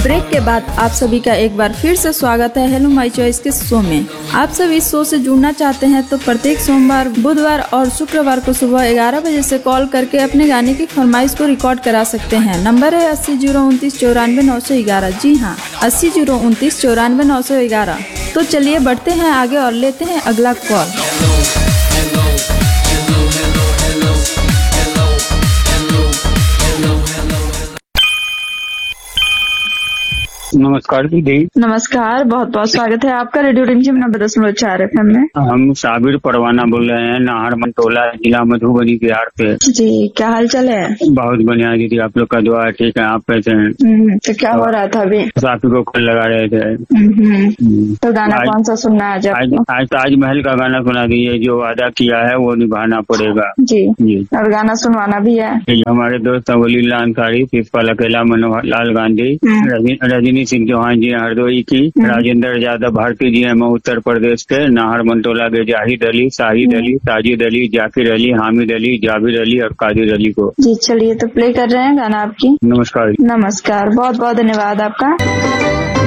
Break के बाद आप सभी का एक बार फिर से स्वागत है हेलो माय चॉइस के शो में। आप सब इस शो से जुड़ना चाहते हैं तो प्रत्येक सोमवार, बुधवार और शुक्रवार को सुबह 11 बजे से कॉल करके अपने गाने की फरमाइश को रिकॉर्ड करा सकते हैं। नंबर है 80 029 94 911। जी हाँ, 80 029 94 911। तो चलिए बढ़ते हैं आगे और लेते हैं अगला कॉल। नमस्कार दीदी। नमस्कार, बहुत बहुत स्वागत है आपका रेडियो रिमझिम 90.4 FM में। हम साबिर परवाना बोल रहे हैं, नाहर मंटोला, जिला मधुबनी, बिहार से। जी, क्या हाल चाल है? बहुत बढ़िया दीदी, आप लोग का दुआ है। ठीक है, आप कैसे हैं? तो क्या हो रहा था अभी? आप ही को कल लगा रहे थे। तो गाना कौन सा सुनना है आज ताजमहल का गाना सुना दीजिए। जो वादा किया है वो निभाना पड़ेगा। जी, और गाना सुनवाना भी है। हमारे दोस्त वलीला अंसारी, प्रिंसिपल अकेला, मनोहर लाल गांधी, रजनी सिंह चौहान जी हरदोई की, राजेंद्र यादव भारती जी हैं उत्तर प्रदेश के, नाहर मंटोला के जाहिद अली, शाहिद अली, साजिद अली, जाकिर अली, हामिद अली, जाबिर अली और कादिर अली को। जी चलिए, तो प्ले कर रहे हैं गाना आपकी। नमस्कार। नमस्कार, बहुत बहुत धन्यवाद आपका।